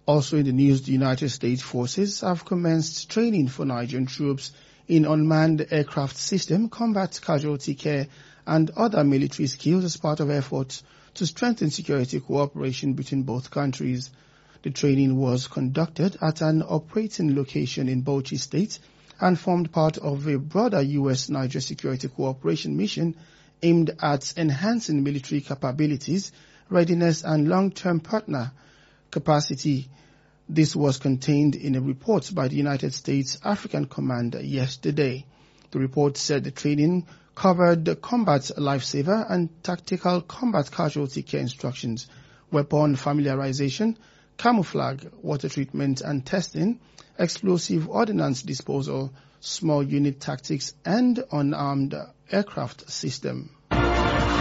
Also in the news, the United States forces have commenced training for Nigerian troops in unmanned aircraft system, combat casualty care, and other military skills as part of efforts to strengthen security cooperation between both countries. The training was conducted at an operating location in Bauchi State and formed part of a broader U.S.-Niger security cooperation mission aimed at enhancing military capabilities, readiness, and long-term partner capacity. This was contained in a report by the United States African Command yesterday. The report said the training covered combat lifesaver and tactical combat casualty care instructions, weapon familiarization, camouflage, water treatment and testing, explosive ordnance disposal, small unit tactics, and unarmed aircraft system.